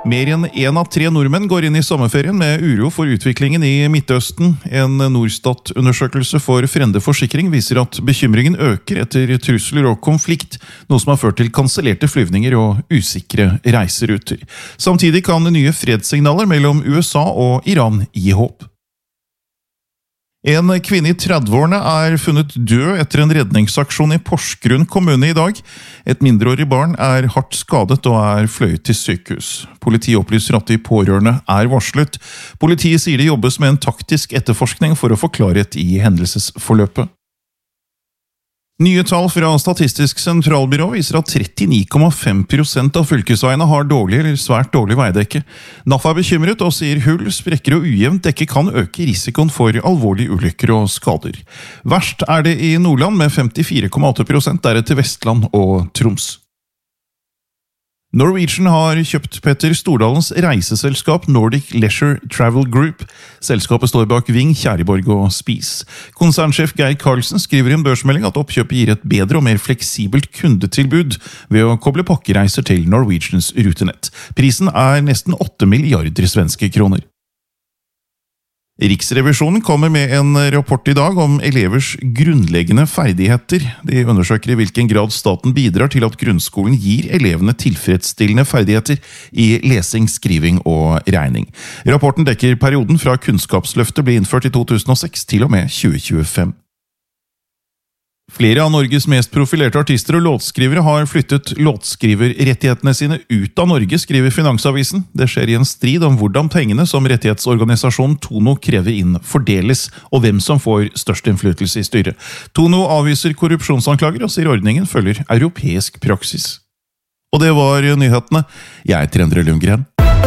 Mer enn 1 av 3 nordmenn går inn i sommerferien med uro for utviklingen i Midtøsten. En Norstat-undersøkelse for Frende Forsikring viser at bekymringen øker etter trusler og konflikt, noe som har ført til kansellerte flyvninger og usikre reiseruter. Samtidig kan nye fredssignaler mellom USA og Iran gi håp. En kvinne i 30-årene er funnet død etter en redningsaksjon i Porsgrunn kommune i dag. Et mindreårig barn er hardt skadet og er fløyet til sykehus. Politiet opplyser at de pårørende er varslet. Politiet sier det jobbes med en taktisk etterforskning for å få klarhet i hendelsesforløpet. Nye tall fra Statistisk sentralbyrå viser at 39,5% av fylkesveiene har dårlig eller svært dårlig veidekke. NAF er bekymret og sier hull, sprekker og ujevnt dekke kan øke risikoen for alvorlige ulykker og skader. Verst er det i Nordland med 54,8%, deretter Vestland og Troms. Norwegian har kjøpt Petter Stordalens reiseselskap Nordic Leisure Travel Group. Selskapet står bak Ving, Kjæreborg og Spis. Konsernsjef Geir Karlsen skriver i en børsmelding at oppkjøpet gir et bedre og mer fleksibelt kundetilbud ved å koble pakkereiser til Norwegians rutenett. Prisen er nesten 8 milliarder svenske kroner. Riksrevisjonen kommer med en rapport i dag om elevers grunnleggende ferdigheter. De undersøker i hvilken grad staten bidrar til at grunnskolen gir elevene tilfredsstillende ferdigheter i lesing, skriving og regning. Rapporten dekker perioden fra Kunnskapsløftet ble innført i 2006 til og med 2025. Flere av Norges mest profilerte artister og låtskrivere har flyttet låtskriverrettighetene sine ut av Norge, skriver Finansavisen. Det skjer i en strid om hvordan pengene som rettighetsorganisasjonen Tono krever inn fordeles, og hvem som får størst innflytelse i styret. Tono avviser korrupsjonsanklager og sier ordningen følger europeisk praksis. Og det var nyhetene. Jeg heter Endre Lundgren.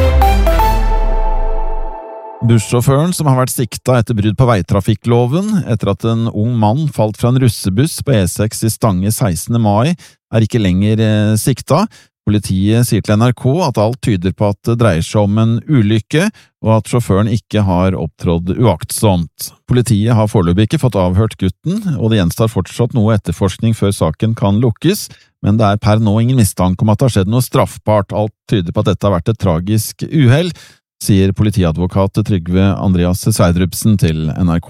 Bussjåføren som har vært sikta etter brudd på veitrafikkloven etter at en ung mann falt fra en russebuss på E6 i Stange 16. mai, er ikke lenger sikta. Politiet sier til NRK at alt tyder på at det dreier seg om en ulykke, og at sjåføren ikke har opptrådt uaktsomt. Politiet har foreløpig ikke fått avhørt gutten, og det gjenstår fortsatt noe etterforskning før saken kan lukkes, men det er per nå ingen mistanke om at det har skjedd noe straffbart. Alt tyder på at dette har vært et tragisk uhell, sier politiadvokat Trygve Andreas Sverdrupsen til NRK.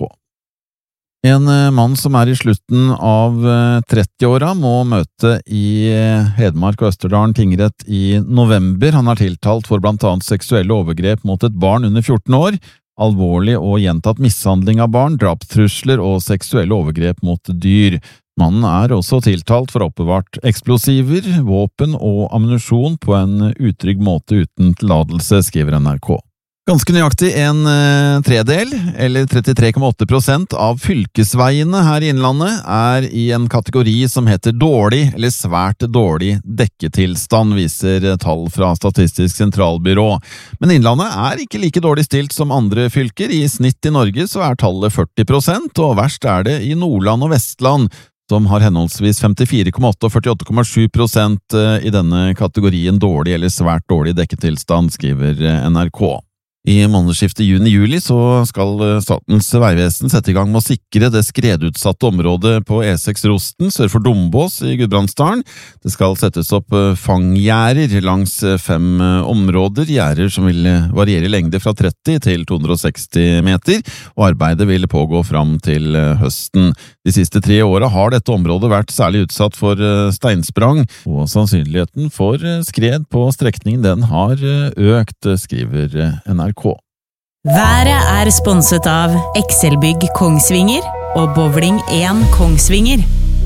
En mann som er i slutten av 30-åra må møte i Hedmark og Østerdalen tingrett i november. Han er tiltalt for blant annet seksuelle overgrep mot et barn under 14 år, alvorlig og gjentatt mishandling av barn, drapstrusler og seksuelle overgrep mot dyr. Mannen er også tiltalt for oppbevart eksplosiver, våpen og ammunisjon på en utrygg måte uten tillatelse, skriver NRK. Ganske nøyaktig en tredel, eller 33,8% av fylkesveiene her i Innlandet er i en kategori som heter dårlig eller svært dårlig dekketilstand, viser tall fra Statistisk sentralbyrå. Men Innlandet er ikke like dårlig stilt som andre fylker. I snitt i Norge så er tallet 40%, og verst er det i Nordland og Vestland, som har henholdsvis 54,8 og 48,7% i denne kategorien dårlig eller svært dårlig dekketilstand, skriver NRK. I månedsskiftet juni-juli så skal Statens vegvesen sette i gang med å sikre det skredutsatte området på E6 Rosten sør for Dombås i Gudbrandsdalen. Det skal settes opp fanggjerder langs 5 områder, gjerder som vil variere i lengde fra 30 til 260 meter, og arbeidet vil pågå fram til høsten. De siste 3 årene har dette området vært særlig utsatt for steinsprang, og sannsynligheten for skred på strekningen den har økt, skriver NRK. Været er sponset av Excelbygg Kongsvinger og Bowling 1 Kongsvinger.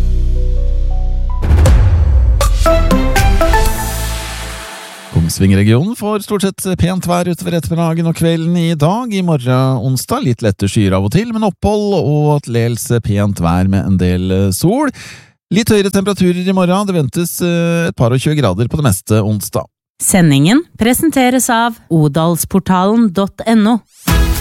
Kongsvinger-regionen får stort sett pent vær utover ettermiddagen og kvelden i dag. I morgen onsdag litt lette skyer av og til, men opphold og til dels pent vær med en del sol. Litt høyere temperaturer i morgen, det ventes et par og 20 grader på det meste onsdag. Sendingen presenteres av odalsportalen.no.